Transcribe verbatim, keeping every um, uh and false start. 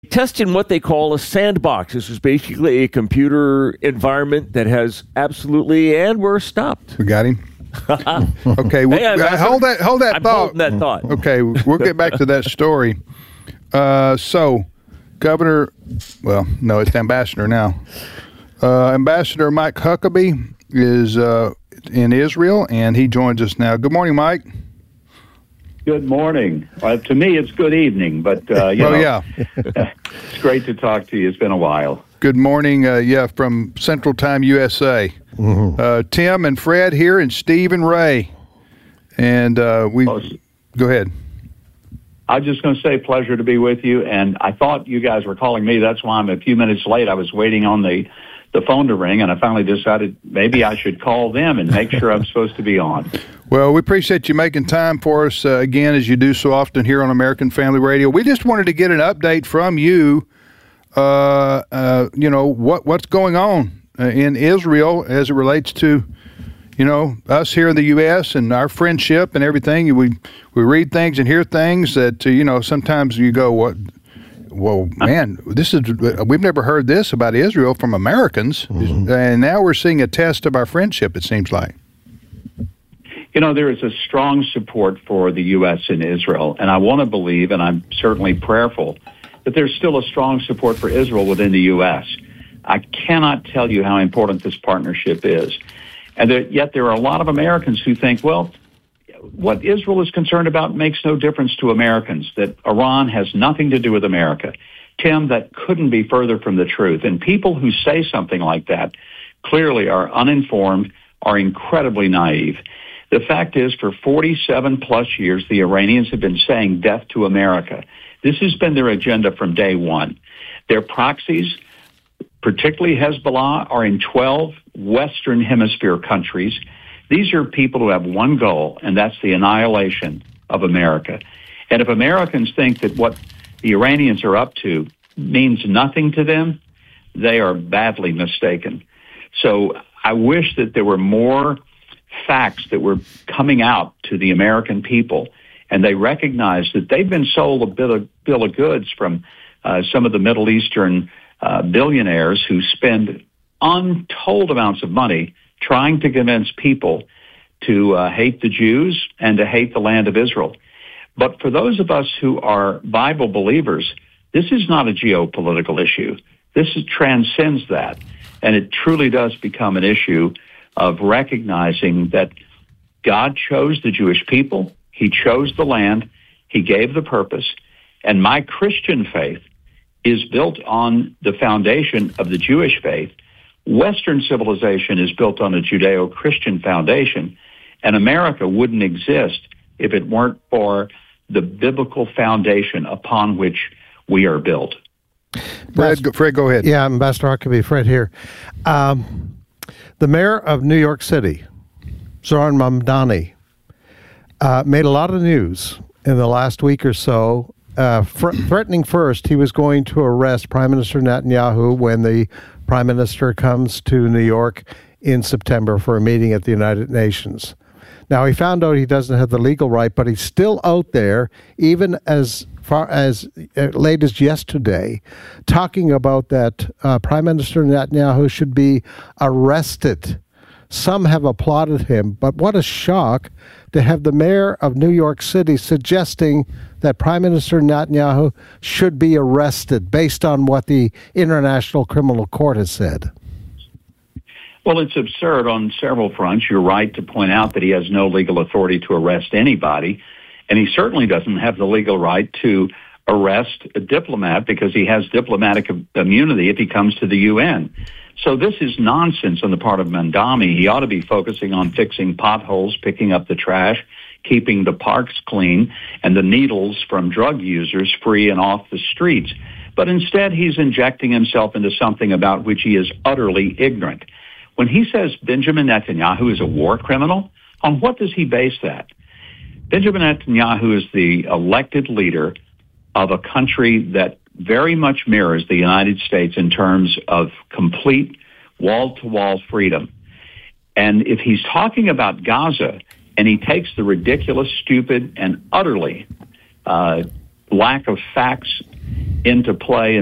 testing what they call a sandbox. This is basically a computer environment that has absolutely, and we're stopped. We got him. Okay, we'll, Hey, uh, hold that hold that I'm thought. holding that thought. Okay, we'll get back to that story. Uh, so, Governor, well, no, it's Ambassador now. Uh, Ambassador Mike Huckabee is uh, in Israel, and he joins us now. Good morning, Mike. Good morning. Uh, to me, it's good evening, but uh, you well, know, yeah, it's great to talk to you. It's been a while. Good morning, uh, yeah, from Central Time U S A. Mm-hmm. Uh, Tim and Fred here, and Steve and Ray, and uh, we. Oh, go ahead. I was just going to say, pleasure to be with you. And I thought you guys were calling me. That's why I'm a few minutes late. I was waiting on the the phone to ring, and I finally decided maybe I should call them and make sure I'm supposed to be on. Well, we appreciate you making time for us uh, again, as you do so often here on American Family Radio. We just wanted to get an update from you. Uh, uh, you know what what's going on uh, in Israel as it relates to, you know, us here in the U S and our friendship and everything. We we read things and hear things that uh, you know sometimes you go, what? Well, man, this is we've never heard this about Israel from Americans, mm-hmm. and now we're seeing a test of our friendship. It seems like. You know, there is a strong support for the U S in Israel, and I want to believe, and I'm certainly prayerful, that there's still a strong support for Israel within the U S. I cannot tell you how important this partnership is. And there, yet there are a lot of Americans who think, well, what Israel is concerned about makes no difference to Americans, that Iran has nothing to do with America. Tim, that couldn't be further from the truth. And people who say something like that clearly are uninformed, are incredibly naive. The fact is, for forty-seven plus years, the Iranians have been saying death to America. This has been their agenda from day one. Their proxies, particularly Hezbollah, are in twelve Western Hemisphere countries. These are people who have one goal, and that's the annihilation of America. And if Americans think that what the Iranians are up to means nothing to them, they are badly mistaken. So I wish that there were more facts that were coming out to the American people, and they recognize that they've been sold a bill of, bill of goods from uh, some of the Middle Eastern uh, billionaires who spend untold amounts of money trying to convince people to uh, hate the Jews and to hate the land of Israel. But for those of us who are Bible believers, this is not a geopolitical issue. This is, transcends that, and it truly does become an issue of recognizing that God chose the Jewish people, He chose the land, He gave the purpose, and my Christian faith is built on the foundation of the Jewish faith. Western civilization is built on a Judeo-Christian foundation, and America wouldn't exist if it weren't for the biblical foundation upon which we are built. Fred, go, Fred, go ahead. Yeah, Ambassador Huckabee, Fred here. Um, the mayor of New York City, Zohran Mamdani, uh, made a lot of news in the last week or so, uh, fr- threatening first he was going to arrest Prime Minister Netanyahu when the Prime Minister comes to New York in September for a meeting at the United Nations. Now, he found out he doesn't have the legal right, but he's still out there, even as far as uh, late as yesterday, talking about that uh, Prime Minister Netanyahu should be arrested. Some have applauded him, but what a shock to have the mayor of New York City suggesting that Prime Minister Netanyahu should be arrested based on what the International Criminal Court has said. Well, it's absurd on several fronts. You're right to point out that he has no legal authority to arrest anybody, and he certainly doesn't have the legal right to arrest a diplomat because he has diplomatic immunity if he comes to the U N. So this is nonsense on the part of Mamdani. He ought to be focusing on fixing potholes, picking up the trash, keeping the parks clean, and the needles from drug users free and off the streets. But instead, he's injecting himself into something about which he is utterly ignorant. When he says Benjamin Netanyahu is a war criminal, on what does he base that? Benjamin Netanyahu is the elected leader of a country that very much mirrors the United States in terms of complete wall-to-wall freedom. And if he's talking about Gaza and he takes the ridiculous, stupid, and utterly uh, lack of facts into play